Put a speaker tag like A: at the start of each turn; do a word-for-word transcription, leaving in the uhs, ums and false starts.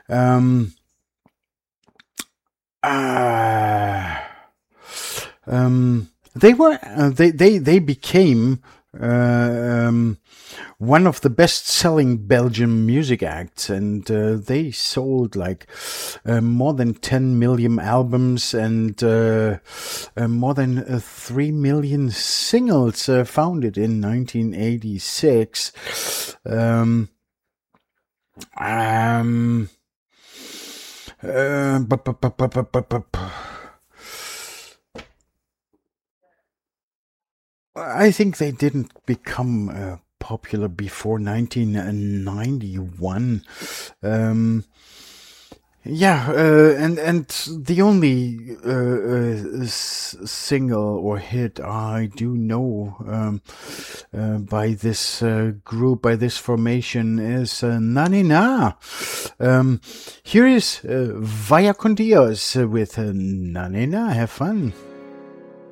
A: Um, uh, um, they were uh, they they they became uh, um, one of the best-selling Belgian music acts, and uh, they sold like uh, more than ten million albums and uh, uh, more than uh, three million singles. Uh, founded in nineteen eighty-six. Um, um, uh, bu- bu- bu- bu- bu- bu- bu- bu- I think they didn't become uh, popular before nineteen ninety-one. Um, yeah, uh, and and the only uh, uh, s- single or hit I do know um, uh, by this uh, group, by this formation, is uh, Na Ni Na. Um, here is uh, Vaya con Dios with uh, Na Ni Na. Have fun.